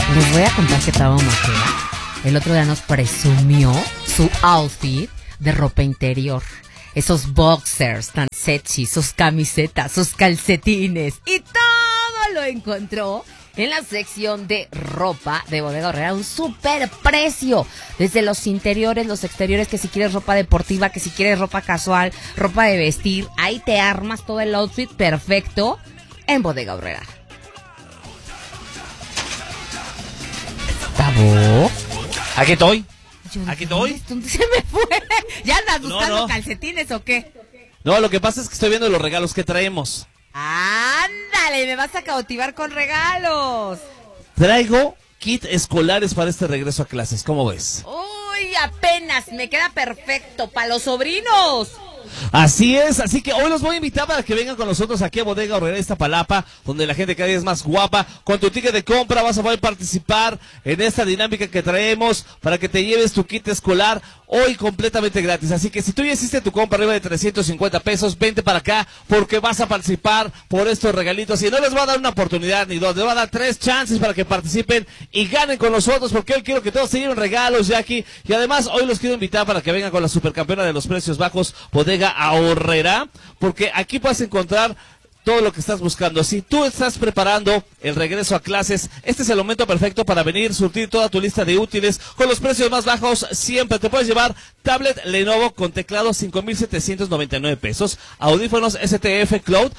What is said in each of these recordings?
Les voy a contar que Tavo Maqueda el otro día nos presumió su outfit de ropa interior. Esos boxers tan sexy, sus camisetas, sus calcetines y todo lo encontró en la sección de ropa de Bodega Aurrera, un super precio. Desde los interiores, los exteriores, que si quieres ropa deportiva, que si quieres ropa casual, ropa de vestir, ahí te armas todo el outfit perfecto en Bodega Aurrera. ¿Tabo? Aquí estoy. Aquí estoy. ¿Dónde se me fue? ¿Ya andas buscando calcetines o qué? No, lo que pasa es que estoy viendo los regalos que traemos. ¡Ándale! Me vas a cautivar con regalos. Traigo kit escolares para este regreso a clases. ¿Cómo ves? ¡Uy! Apenas me queda perfecto para los sobrinos. Así es, así que hoy los voy a invitar para que vengan con nosotros aquí a Bodega Aurrera Iztapalapa, donde la gente cada día es más guapa. Con tu ticket de compra vas a poder participar en esta dinámica que traemos para que te lleves tu kit escolar hoy completamente gratis. Así que si tú ya hiciste tu compra arriba de 350 pesos, vente para acá porque vas a participar por estos regalitos. Y no les voy a dar una oportunidad ni dos, les voy a dar 3 chances para que participen y ganen con nosotros, porque hoy quiero que todos se lleven regalos, Jackie. Y además hoy los quiero invitar para que vengan con la supercampeona de los precios bajos, Bodega Aurrera, porque aquí puedes encontrar todo lo que estás buscando. Si tú estás preparando el regreso a clases, este es el momento perfecto para venir, surtir toda tu lista de útiles con los precios más bajos. Siempre te puedes llevar tablet Lenovo con teclado 5,799 pesos, audífonos STF Cloud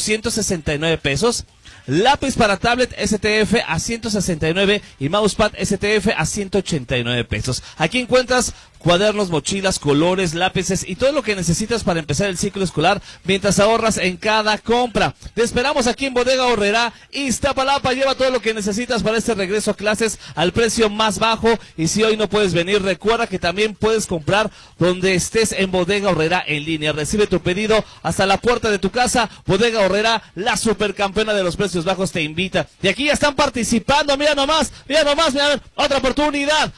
269 pesos, lápiz para tablet STF a 169 y mousepad STF a 189 pesos. Aquí encuentras cuadernos, mochilas, colores, lápices y todo lo que necesitas para empezar el ciclo escolar mientras ahorras en cada compra. Te esperamos aquí en Bodega Aurrera Iztapalapa. Lleva todo lo que necesitas para este regreso a clases al precio más bajo. Y si hoy no puedes venir, recuerda que también puedes comprar donde estés en Bodega Aurrera en línea. Recibe tu pedido hasta la puerta de tu casa. Bodega Aurrera, la supercampeona de los precios bajos, te invita. Y aquí ya están participando. Mira nomás, mira. Otra oportunidad.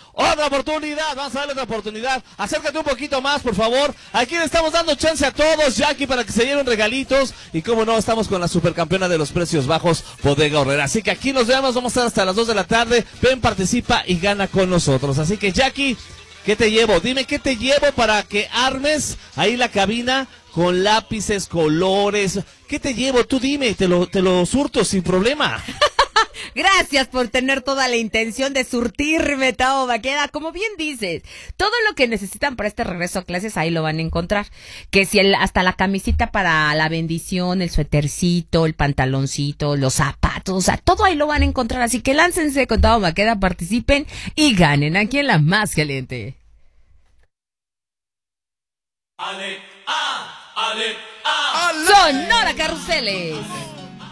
Vamos a darle otra oportunidad. Acércate un poquito más, por favor. Aquí le estamos dando chance a todos, Jackie, para que se lleven regalitos. Y como no, estamos con la supercampeona de los precios bajos, Bodega Aurrera. Así que aquí nos vemos, vamos a estar hasta las 2 de la tarde. Ven, participa y gana con nosotros. Así que, Jackie, ¿qué te llevo? Dime qué te llevo para que armes ahí la cabina con lápices, colores. ¿Qué te llevo? Tú dime, te lo surto sin problema. Gracias por tener toda la intención de surtirme, Tavo Maqueda. Como bien dices, todo lo que necesitan para este regreso a clases ahí lo van a encontrar. Que si hasta la camisita para la bendición, el suétercito, el pantaloncito, los zapatos, o sea, todo ahí lo van a encontrar. Así que láncense con Tavo Maqueda, participen y ganen aquí en La Más Caliente. Sonora Carruseles.